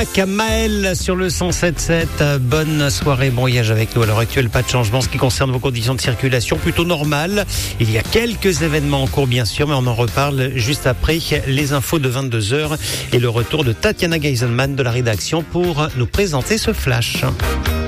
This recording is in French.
Maël sur le 107.7. Bonne soirée, bon voyage avec nous. À l'heure actuelle, pas de changement en ce qui concerne vos conditions de circulation, plutôt normales. Il y a quelques événements en cours, bien sûr, mais on en reparle juste après les infos de 22h et le retour de Tatiana Geisenman de la rédaction pour nous présenter ce flash.